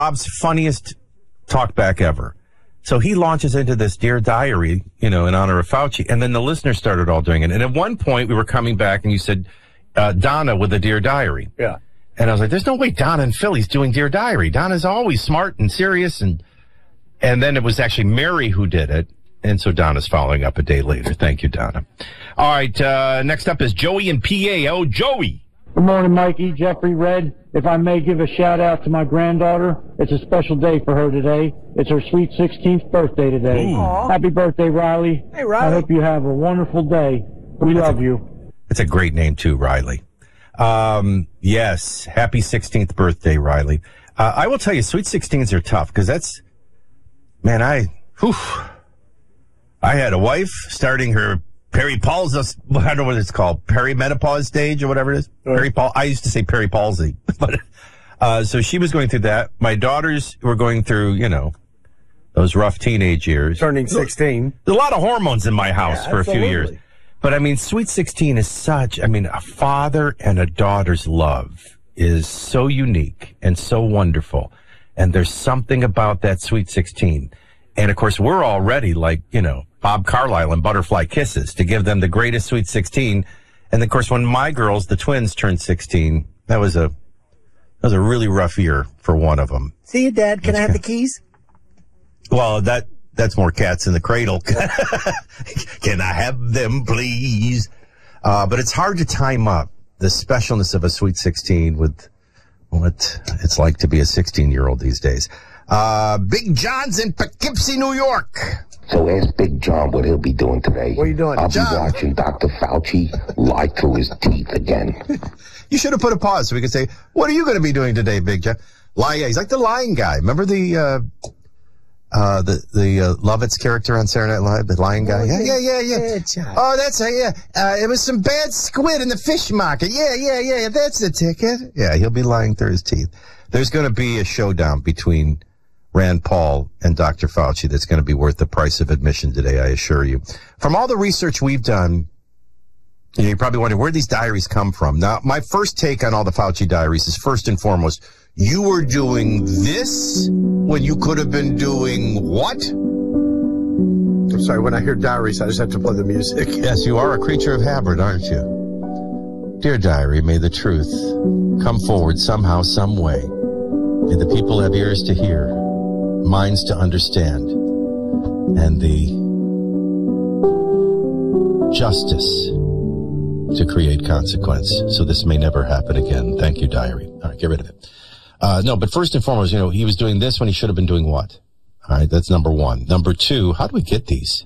Bob's funniest talkback ever. So he launches into this Dear Diary, in honor of Fauci. And then the listeners started all doing it. And at one point we were coming back and you said, Donna with the Dear Diary. Yeah. And I was like, there's no way Donna in Philly's doing Dear Diary. Donna's always smart and serious. And then it was actually Mary who did it. And so Donna's following up a day later. Thank you, Donna. All right. Next up is Joey in PA. Oh, Joey. Good morning, Mikey, Jeffrey, Red. If I may give a shout-out to my granddaughter, it's a special day for her today. It's her sweet 16th birthday today. Aww. Happy birthday, Riley. Hey, Riley. I hope you have a wonderful day. We love you. That's a great name, too, Riley. Yes, happy 16th birthday, Riley. I will tell you, sweet 16s are tough, because that's, man, I had a wife starting her I don't know what it's called, perimenopause stage or whatever it is. I used to say peripalsy, but, so she was going through that. My daughters were going through, those rough teenage years. Turning 16. There's a lot of hormones in my house for a few years. But sweet 16 is a father and a daughter's love is so unique and so wonderful. And there's something about that sweet 16. And of course, we're already like, Bob Carlyle and Butterfly Kisses to give them the greatest sweet 16. And of course, when my girls, the twins, turned 16, that was a really rough year for one of them. See you, Dad. Can I have the keys? Well, that's more cats in the cradle. Can I have them, please? But it's hard to time up the specialness of a sweet 16 with what it's like to be a 16-year-old these days. Big John's in Poughkeepsie, New York. So ask Big John what he'll be doing today. What are you doing, I'll John? be watching Dr. Fauci lie through his teeth again. You should have put a pause so we could say, what are you going to be doing today, Big John? He's like the lying guy. Remember the Lovitz character on Saturday Night Live, the lying guy? Yeah. Oh, that's it was some bad squid in the fish market. Yeah, that's the ticket. Yeah, he'll be lying through his teeth. There's going to be a showdown between Rand Paul and Dr. Fauci that's going to be worth the price of admission today, I assure you. From all the research we've done, you're probably wondering where these diaries come from. Now, my first take on all the Fauci diaries is first and foremost, you were doing this when you could have been doing what? I'm sorry, when I hear diaries, I just have to play the music. Yes, you are a creature of habit, aren't you? Dear diary, may the truth come forward somehow, some way. May the people have ears to hear, minds to understand, and the justice to create consequence. So this may never happen again. Thank you, diary. All right, get rid of it. No, but first and foremost, he was doing this when he should have been doing what? All right, that's number one. Number two, how do we get these?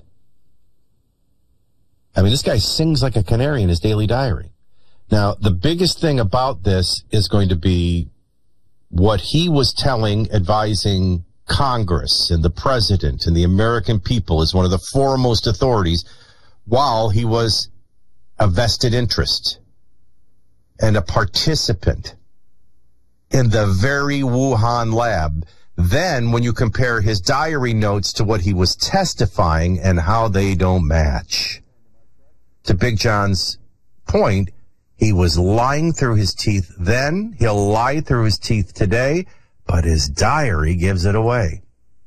This guy sings like a canary in his daily diary. Now, the biggest thing about this is going to be what he was advising Congress and the president and the American people as one of the foremost authorities while he was a vested interest and a participant in the very Wuhan lab. Then when you compare his diary notes to what he was testifying and how they don't match. To Big John's point, he was lying through his teeth then. He'll lie through his teeth today, but his diary gives it away.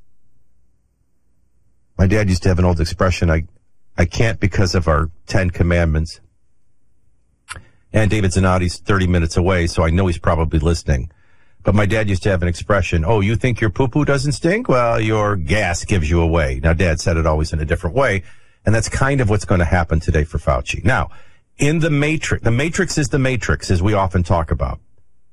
My dad used to have an old expression, I can't because of our 10 commandments. And David Zanotti's 30 minutes away, so I know he's probably listening. But my dad used to have an expression, oh, you think your poo-poo doesn't stink? Well, your gas gives you away. Now, Dad said it always in a different way, and that's kind of what's going to happen today for Fauci. Now, in the matrix is the matrix, as we often talk about.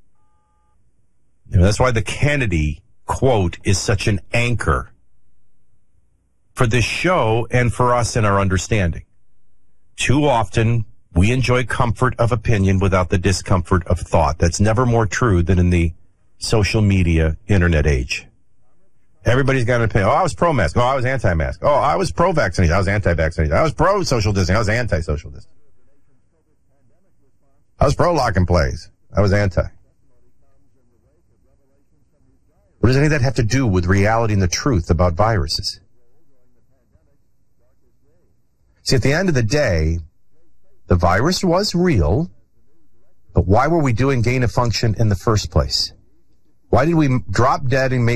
That's why the Kennedy quote is such an anchor for this show and for us in our understanding. Too often, we enjoy comfort of opinion without the discomfort of thought. That's never more true than in the social media, internet age. Everybody's got an opinion. Oh, I was pro-mask. Oh, I was anti-mask. Oh, I was pro-vaccination. I was anti-vaccination. I was pro-social distancing. I was anti-social distancing. I was pro-lock and plays. I was anti. What does any of that have to do with reality and the truth about viruses? See, at the end of the day, the virus was real, but why were we doing gain of function in the first place? Why did we drop dead and make